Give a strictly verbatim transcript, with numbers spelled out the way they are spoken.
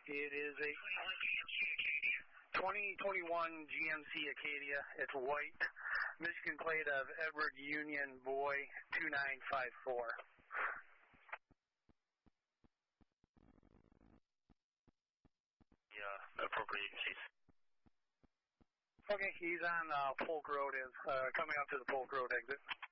It is a twenty twenty-one G M C Acadia. It's white. Michigan plate of Edward Union Boy two nine five four. Yeah, appropriate agencies. Okay, he's on uh, Polk Road, is uh, coming up to the Polk Road exit.